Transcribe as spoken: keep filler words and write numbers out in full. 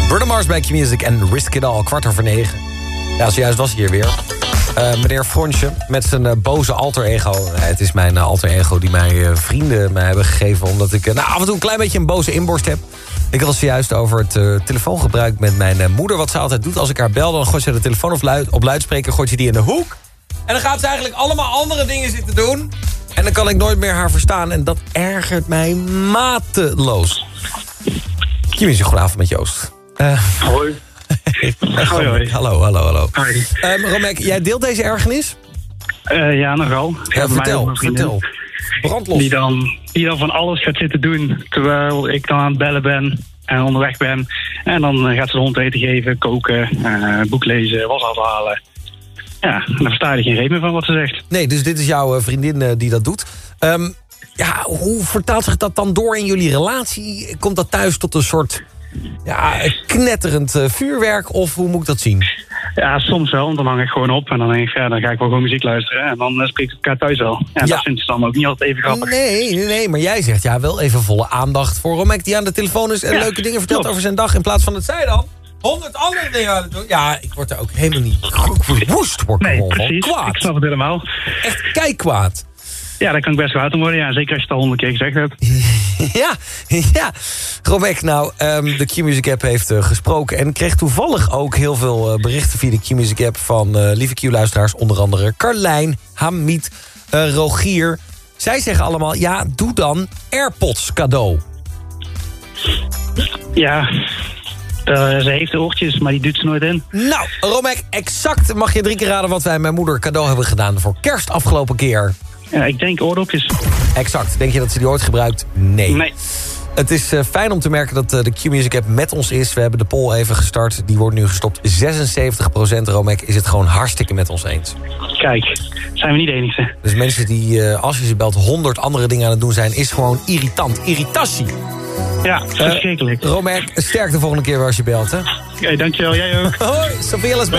Bruno Mars bij Q-Music en Risk It All, kwart over negen. Ja, zojuist was hij hier weer. Uh, meneer Fronsje met zijn uh, boze alter ego. Uh, het is mijn uh, alter ego die mijn uh, vrienden mij hebben gegeven... omdat ik uh, nou, af en toe een klein beetje een boze inborst heb. Ik had het zojuist over het uh, telefoongebruik met mijn uh, moeder. Wat ze altijd doet als ik haar bel, dan gooit ze de telefoon op, luid, op luidspreker... gooit ze die in de hoek. En dan gaat ze eigenlijk allemaal andere dingen zitten doen. En dan kan ik nooit meer haar verstaan. En dat ergert mij mateloos. Q-Music, goedenavond met Joost. Uh, Hoi. hoi, hoi. Hallo, hallo, hallo. Hoi. Um, Romek, jij deelt deze ergernis? Uh, ja, nogal. Ja, vertel, vertel. Brandlos. Die dan, die dan van alles gaat zitten doen, terwijl ik dan aan het bellen ben en onderweg ben. En dan gaat ze de hond eten geven, koken, uh, boek lezen, was afhalen. Ja, dan versta je er geen reden meer van wat ze zegt. Nee, dus dit is jouw vriendin uh, die dat doet. Um, ja, hoe vertaalt zich dat dan door in jullie relatie? Komt dat thuis tot een soort... ja, knetterend uh, vuurwerk, of hoe moet ik dat zien? Ja, soms wel, want dan hang ik gewoon op en dan denk ik, ja, dan ga ik wel gewoon muziek luisteren en dan uh, spreekt het elkaar thuis wel. En ja. Dat vindt ze dan ook niet altijd even grappig. Nee, nee, nee, maar jij zegt ja, wel even volle aandacht voor Romek die aan de telefoon is en ja, leuke dingen vertelt klopt. Over zijn dag, in plaats van dat zij dan honderd andere dingen aan het doen. Ja, ik word er ook helemaal niet woest, word ik nee, gewoon precies. Kwaad. Ik snap het helemaal. Echt kijkkwaad. Ja, daar kan ik best kwaad om worden. Ja, zeker als je het al honderd keer gezegd hebt. ja, ja. Romek, nou, um, de Q-Music app heeft uh, gesproken... en kreeg toevallig ook heel veel uh, berichten via de Q-Music app... van uh, lieve Q-luisteraars, onder andere Carlijn, Hamid, uh, Rogier. Zij zeggen allemaal, ja, doe dan AirPods cadeau. Ja... Uh, ze heeft de oortjes, maar die doet ze nooit in. Nou, Romek, exact mag je drie keer raden... wat wij mijn moeder cadeau hebben gedaan voor kerst afgelopen keer. Ja, ik denk oordopjes. Exact. Denk je dat ze die ooit gebruikt? Nee. Nee. Het is uh, fijn om te merken dat uh, de Q-Music app met ons is. We hebben de poll even gestart. Die wordt nu gestopt. zesenzeventig procent Romek is het gewoon hartstikke met ons eens. Kijk, zijn we niet de enige. Dus mensen die, uh, als je ze belt, honderd andere dingen aan het doen zijn... is gewoon irritant. Irritatie. Ja, verschrikkelijk. Uh, Romek, sterk de volgende keer als je belt, hè? Oké, okay, dankjewel. Jij ook. Hoi, Sophia.